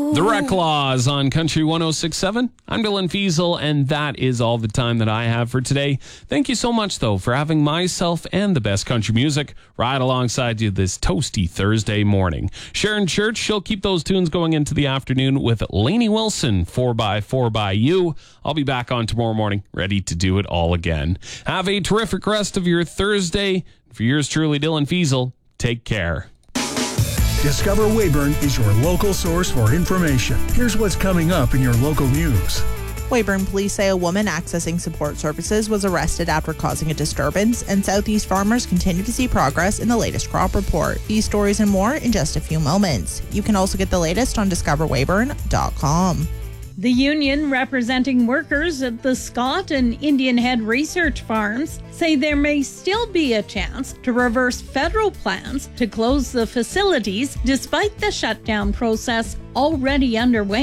The Reclaws on Country 106.7. I'm Dylan Fiesel, and that is all the time that I have for today. Thank you so much, though, for having myself and the best country music right alongside you this toasty Thursday morning. Sharon Church, she'll keep those tunes going into the afternoon with Lainey Wilson, 4x4 by You. I'll be back on tomorrow morning, ready to do it all again. Have a terrific rest of your Thursday. For yours truly, Dylan Fiesel, take care. Discover Weyburn is your local source for information. Here's what's coming up in your local news. Weyburn police say a woman accessing support services was arrested after causing a disturbance, and Southeast farmers continue to see progress in the latest crop report. These stories and more in just a few moments. You can also get the latest on discoverweyburn.com. The union representing workers at the Scott and Indian Head research farms say there may still be a chance to reverse federal plans to close the facilities despite the shutdown process already underway.